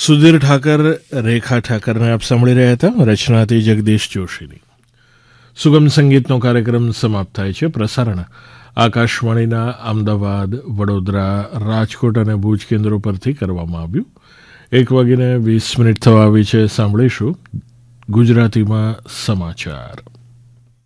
સુધીર ઠાકર, રેખા ઠાકરને આપ સાંભળી રહ્યા હતા. રચના હતી જગદીશ જોશીની. સુગમ સંગીતનો કાર્યક્રમ સમાપ્ત થાય છે. પ્રસારણ આકાશવાણીના અમદાવાદ, વડોદરા, રાજકોટ અને ભુજ કેન્દ્રો પરથી કરવામાં આવ્યું. 1:20 થવા આવી છે. સાંભળીશું ગુજરાતીમાં સમાચાર.